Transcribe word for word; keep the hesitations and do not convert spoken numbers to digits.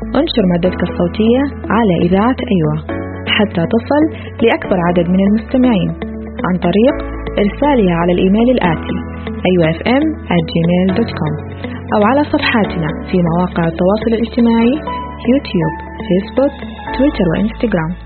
انشر مادتك الصوتية على إذاعة أيوة حتى تصل لأكبر عدد من المستمعين عن طريق إرسالها على الإيميل الآتي أيوة إف إم آت جيميل دوت كوم أو على صفحاتنا في مواقع التواصل الاجتماعي يوتيوب، فيسبوك، تويتر وإنستغرام.